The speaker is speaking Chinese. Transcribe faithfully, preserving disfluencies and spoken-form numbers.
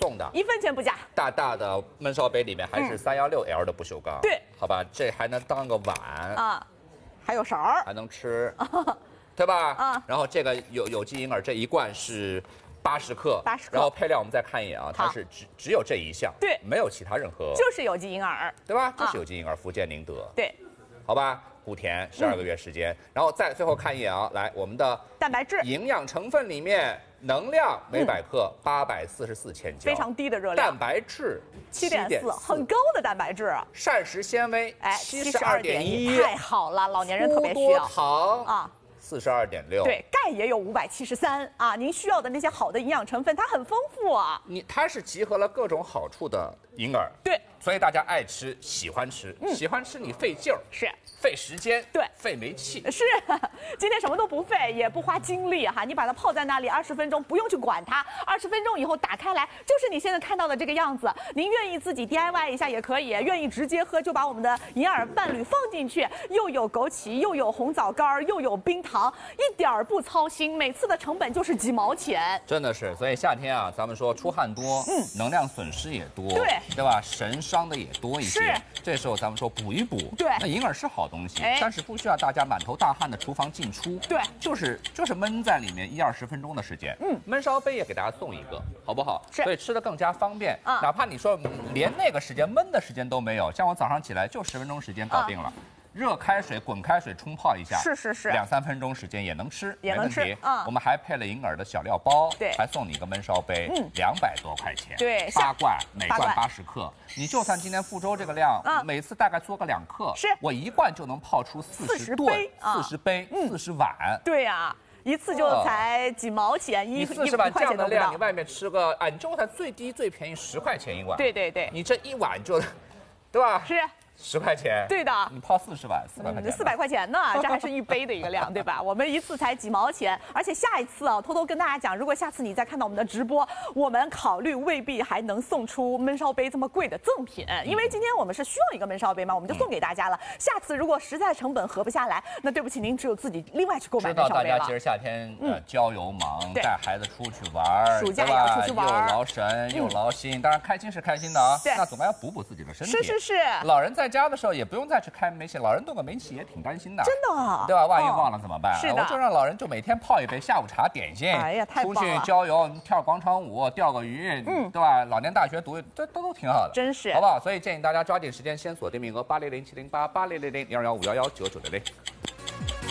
送的， 一分钱不加。 大大的焖烧杯里面还是三幺六 L 的不锈钢， 对， 好吧，这还能当个碗啊，还有勺儿， 还能吃，对吧？ 啊， 然后这个有有机银耳这一罐是八十克， 八十克， 然后配料我们再看一眼啊，它是只只有这一项， 对， 没有其他任何， 就是有机银耳， 对吧？就是有机银耳，福建宁德， 对， 好吧。固田十二个月时间，然后再最后看一眼啊，来我们的蛋白质营养成分里面，能量每百克八百四十四千焦， 非常低的热量， 蛋白质七点四，很高的蛋白质， 膳食纤维哎七十二点一， 太好了，老年人特别需要。 糖啊。 四十二点六， 对，钙也有五百七十三啊！您需要的那些好的营养成分，它很丰富啊。 你它是集合了各种好处的银耳， 对， 所以大家爱吃，喜欢吃，嗯、喜欢吃你费劲儿， 是费时间， 对， 费煤气， 是。今天什么都不费，也不花精力哈，你把它泡在那里二十分钟，不用去管它，二十分钟以后打开来，就是你现在看到的这个样子。您愿意自己 D I Y 一下也可以，愿意直接喝就把我们的银耳伴侣放进去，又有枸杞，又有红枣干，又有冰糖，一点儿不操心，每次的成本就是几毛钱， 真的是。所以夏天啊，咱们说出汗多，嗯，能量损失也多， 对， 对吧？神伤的也多一些。 是， 这时候咱们说补一补， 对， 那银耳是好东西， 哎、 但是不需要大家满头大汗的厨房进出， 对， 就是就是焖在里面一二十分钟的时间，嗯，焖烧杯也给大家送一个，好不好？ 是， 所以吃的更加方便， 啊， 哪怕你说连那个时间焖的时间都没有，像我早上起来就十分钟时间搞定了。啊，热开水、滚开水冲泡一下， 是是是， 两三分钟时间也能吃， 也能吃。 嗯，我们还配了银耳的小料包， 对， 还送你一个焖烧杯，嗯，两百多块钱， 对， 八罐，每罐八十克。你就算今天福州这个量，嗯，每次大概做个两克， 是我一罐就能泡出四十顿、四十杯、四十碗。 对呀。一次就才几毛钱，一你四十碗这样的量，你外面吃个啊，你这才最低最便宜十块钱一碗。 对对对， 你这一碗就，对吧？ 是。 十块钱， 对的， 你泡四十碗，四百块钱， 四百块钱呢，这还是一杯的一个量，对吧？我们一次才几毛钱，而且下一次啊，偷偷跟大家讲，如果下次你再看到我们的直播，我们考虑未必还能送出焖烧杯这么贵的赠品，因为今天我们是需要一个焖烧杯嘛，我们就送给大家了。嗯、下次如果实在成本合不下来，那对不起，您只有自己另外去购买焖烧杯了。 知道大家今儿夏天呃郊游忙，带孩子出去玩， 暑假也要出去玩， 又劳神又劳心，当然开心是开心的啊，那总该要补补自己的身体。 是是是， 老人在家的时候也不用再去开煤气，老人动个煤气也挺担心的， 真的， 对吧？万一忘了怎么办？ 是的， 我就让老人就每天泡一杯下午茶点心， 哎呀，太棒了！出去郊游，跳广场舞，钓个鱼，嗯，对吧？老年大学读，这都都挺好的， 真是， 好不好？所以建议大家抓紧时间，先锁定名额八零零七零八八零零零零二幺五幺幺九九零零。